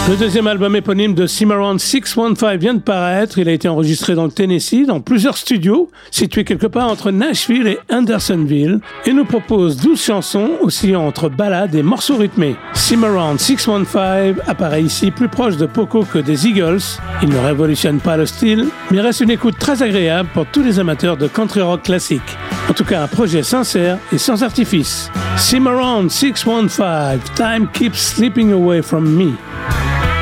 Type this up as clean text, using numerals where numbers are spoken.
Le deuxième album éponyme de Cimarron 615 vient de paraître. Il a été enregistré dans le Tennessee, dans plusieurs studios, situés quelque part entre Nashville et Hendersonville, et nous propose 12 chansons oscillant entre ballades et morceaux rythmés. Cimarron 615 apparaît ici plus proche de Poco que des Eagles. Il ne révolutionne pas le style, mais reste une écoute très agréable pour tous les amateurs de country rock classique. En tout cas, un projet sincère et sans artifice. Cimarron 615, Time Keeps Slipping Away From Me.